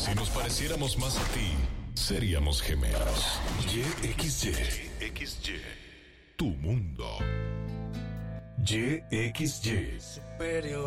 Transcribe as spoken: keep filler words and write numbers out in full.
Si nos pareciéramos más a ti, seríamos gemelos. Y X Y. X Y. Tu mundo. Y X Y. Superior